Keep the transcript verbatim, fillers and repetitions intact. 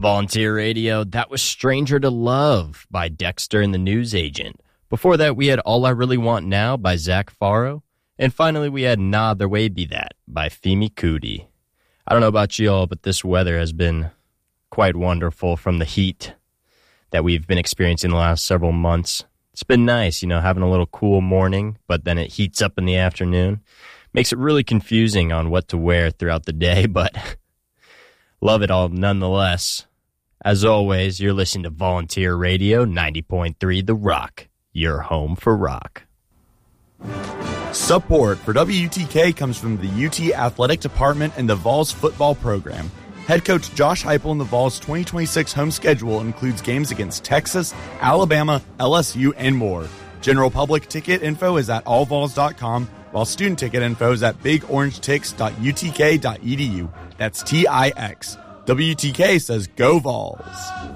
Volunteer Radio. That was Stranger to Love by Dexter and the News Agent. Before that, we had All I Really Want Now by Zach Faro. And finally, we had Nah, There Way Be That by Femi Kuti. I don't know about you all, but this weather has been quite wonderful from the heat that we've been experiencing the last several months. It's been nice, you know, having a little cool morning, but then it heats up in the afternoon. Makes it really confusing on what to wear throughout the day, but love it all nonetheless. As always, you're listening to Volunteer Radio ninety point three The Rock, your home for rock. Support for W U T K comes from the U T Athletic Department and the Vols football program. Head coach Josh Heupel and the Vols' twenty twenty-six home schedule includes games against Texas, Alabama, L S U, and more. General public ticket info is at all vols dot com, while student ticket info is at big orange tix dot u t k dot e d u. That's T I X. W U T K says go Vols.